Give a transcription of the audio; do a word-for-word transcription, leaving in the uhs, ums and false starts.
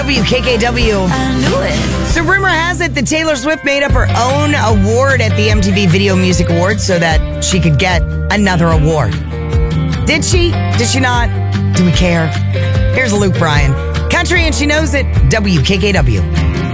W K K W. I knew it. So rumor has it that Taylor Swift made up her own award at the M T V Video Music Awards so that she could get another award. Did she? Did she not? Do we care? Here's Luke Bryan. Country and she knows it. W K K W.